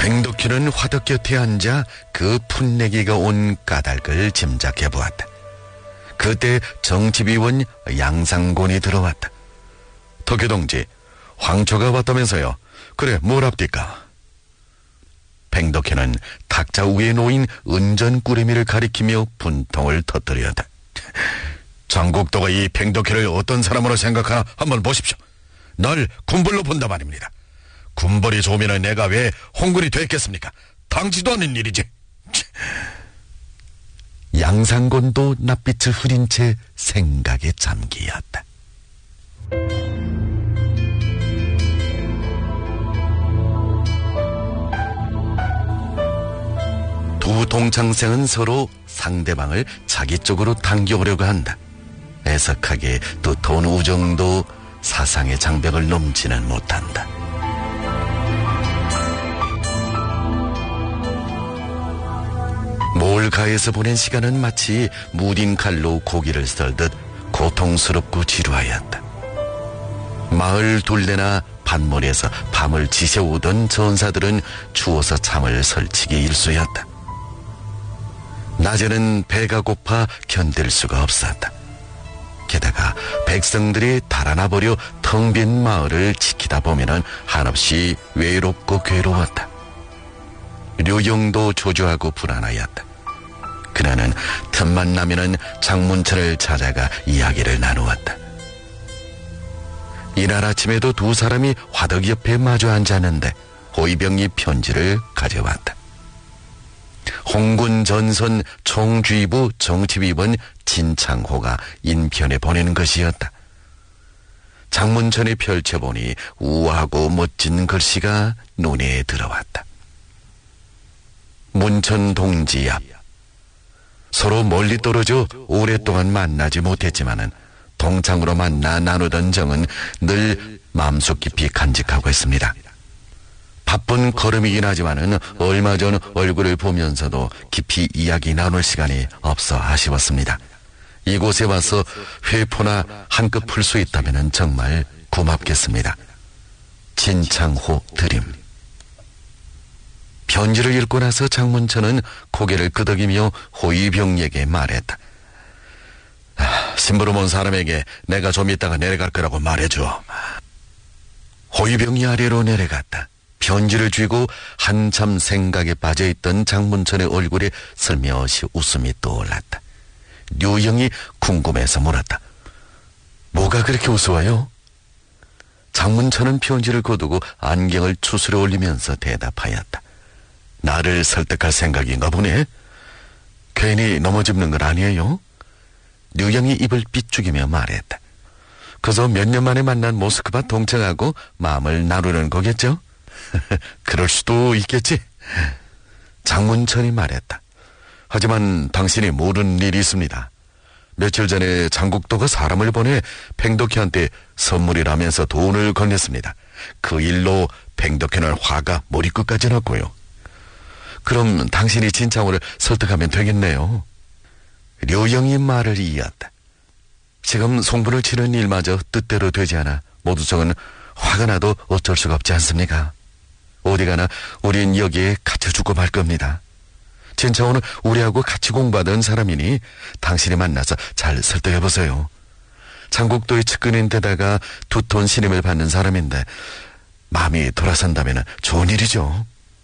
팽덕희는 화덕 곁에 앉아 그 풋내기가 온 까닭을 짐작해 보았다. 그때 정치비원 양상곤이 들어왔다. 덕희 동지, 황초가 왔다면서요. 그래, 뭘 합니까? 팽덕희는 탁자 위에 놓인 은전 꾸러미를 가리키며 분통을 터뜨렸다. 장국도가 이 팽덕희를 어떤 사람으로 생각하나 한번 보십시오. 날 군벌로 본다 말입니다. 군벌이 좋으면 내가 왜 홍군이 됐겠습니까? 당치도 않는 일이지. 양상곤도 낯빛을 흐린 채 생각에 잠기었다. 두 동창생은 서로 상대방을 자기 쪽으로 당겨오려고 한다. 애석하게 두터운 우정도 사상의 장벽을 넘지는 못한다. 몰가에서 보낸 시간은 마치 무딘 칼로 고기를 썰듯 고통스럽고 지루하였다. 마을 둘레나 밭머리에서 밤을 지새우던 전사들은 추워서 잠을 설치기 일쑤였다. 낮에는 배가 고파 견딜 수가 없었다. 게다가 백성들이 달아나 버려 텅 빈 마을을 지키다 보면은 한없이 외롭고 괴로웠다. 류영도 초조하고 불안하였다. 그녀는 틈만 나면은 장문철을 찾아가 이야기를 나누었다. 이날 아침에도 두 사람이 화덕 옆에 마주 앉았는데 호위병이 편지를 가져왔다. 홍군 전선 총주의부 정치비원 진창호가 인편에 보내는 것이었다. 장문천에 펼쳐보니 우아하고 멋진 글씨가 눈에 들어왔다. 문천 동지 앞. 서로 멀리 떨어져 오랫동안 만나지 못했지만은 동창으로 만나 나누던 정은 늘 마음속 깊이 간직하고 있습니다. 바쁜 걸음이긴 하지만은 얼마 전 얼굴을 보면서도 깊이 이야기 나눌 시간이 없어 아쉬웠습니다. 이곳에 와서 회포나 한껏 풀 수 있다면 정말 고맙겠습니다. 진창호 드림. 편지를 읽고 나서 장문천은 고개를 끄덕이며 호위병에게 말했다. 심부름 온 사람에게 내가 좀 있다가 내려갈 거라고 말해줘. 호위병이 아래로 내려갔다. 편지를 쥐고 한참 생각에 빠져있던 장문천의 얼굴에 슬며시 웃음이 떠올랐다. 류영이 궁금해서 물었다. 뭐가 그렇게 우스워요? 장문천은 편지를 거두고 안경을 추스려 올리면서 대답하였다. 나를 설득할 생각인가 보네. 괜히 넘어집는 건 아니에요? 류영이 입을 삐죽이며 말했다. 그저 몇 년 만에 만난 모스크바 동창하고 마음을 나누는 거겠죠? 그럴 수도 있겠지. 장문천이 말했다. 하지만 당신이 모르는 일이 있습니다. 며칠 전에 장국도가 사람을 보내 팽덕희한테 선물이라면서 돈을 건넸습니다. 그 일로 팽덕희는 화가 머리끝까지 났고요. 그럼 당신이 진창호를 설득하면 되겠네요. 류영이 말을 이었다. 지금 송분을 치는 일마저 뜻대로 되지 않아 모두성은 화가 나도 어쩔 수가 없지 않습니까? 어디 가나 우린 여기에 갇혀 죽고 말 겁니다. 진창호는 우리하고 같이 공부하던 사람이니 당신이 만나서 잘 설득해보세요. 장국도의 측근인데다가 두톤 신임을 받는 사람인데 마음이 돌아선다면 좋은 일이죠.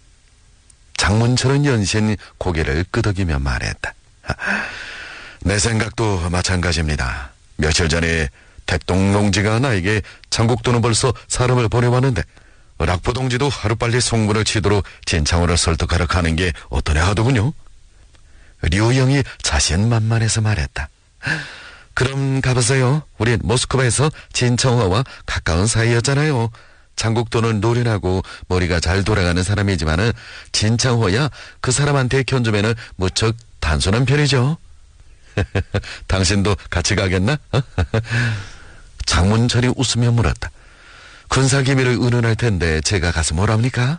장문철은 연신 고개를 끄덕이며 말했다. 내 생각도 마찬가지입니다. 며칠 전에 택동농지가 나에게 장국도는 벌써 사람을 보내왔는데 락포동지도 하루빨리 송문을 치도록 진창호를 설득하러 가는 게 어떠냐 하더군요. 류영이 자신만만해서 말했다. 그럼 가보세요. 우린 모스크바에서 진창호와 가까운 사이였잖아요. 장국도는 노련하고 머리가 잘 돌아가는 사람이지만은 진창호야 그 사람한테 견주면은 무척 단순한 편이죠. 당신도 같이 가겠나? 장문철이 웃으며 물었다. 군사기밀을 의논할 텐데 제가 가서 뭐랍니까?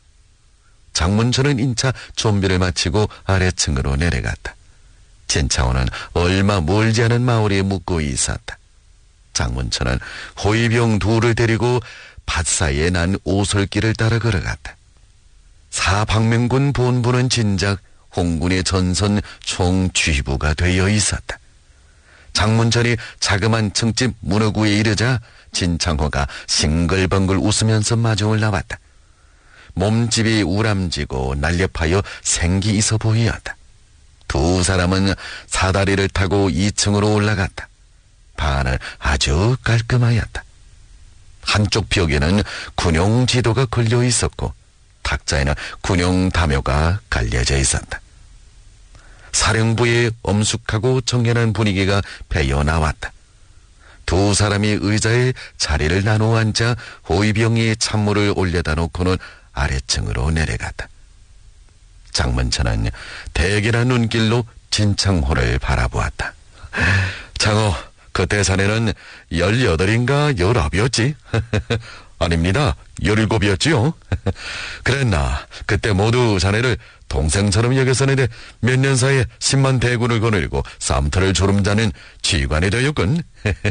장문철은 인차 좀비를 마치고 아래층으로 내려갔다. 진창호는 얼마 멀지 않은 마을에 묵고 있었다. 장문철은 호위병 둘을 데리고 밭 사이에 난 오솔길을 따라 걸어갔다. 사방명군 본부는 진작 홍군의 전선 총쥐부가 되어 있었다. 장문철이 자그만 층집 문어구에 이르자 진창호가 싱글벙글 웃으면서 마중을 나왔다. 몸집이 우람지고 날렵하여 생기 있어 보이었다. 두 사람은 사다리를 타고 2층으로 올라갔다. 방안은 아주 깔끔하였다. 한쪽 벽에는 군용 지도가 걸려 있었고 탁자에는 군용 담요가 깔려져 있었다. 사령부의 엄숙하고 정연한 분위기가 배어 나왔다. 두 사람이 의자에 자리를 나누어 앉아 호위병이 찬물을 올려다 놓고는 아래층으로 내려갔다. 장문천은 대견한 눈길로 진창호를 바라보았다. 장호, 그때 자네는 18인가 19이었지? 아닙니다. 17이었지요? 그랬나? 그때 모두 자네를 동생처럼 여겼었는데 몇 년 사이에 10만 대군을 거느리고 쌈터를 주름자는 지휘관이 되었군.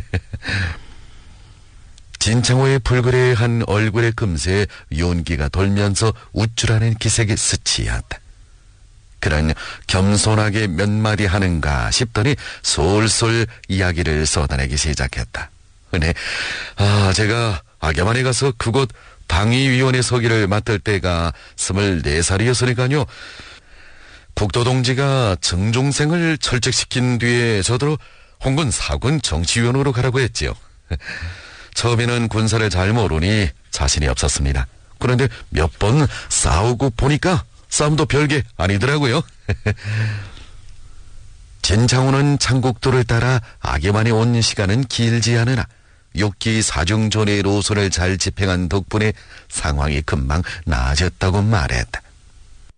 진창호의 불그레한 얼굴에 금세 윤기가 돌면서 우쭐하는 기색이 스치었다. 그런 겸손하게 몇 마디 하는가 싶더니 솔솔 이야기를 쏟아내기 시작했다. 네, 제가 악야만에 가서 그곳 당위위원회 서기를 맡을 때가 24살이었으니까요. 국도동지가 정종생을 철책시킨 뒤에 저더러 홍군 사군 정치위원으로 가라고 했지요. 처음에는 군사를 잘 모르니 자신이 없었습니다. 그런데 몇 번 싸우고 보니까 싸움도 별게 아니더라고요. 진창호는 창국도를 따라 악야만에 온 시간은 길지 않으나 욕기 사중전의 노선을 잘 집행한 덕분에 상황이 금방 나아졌다고 말했다.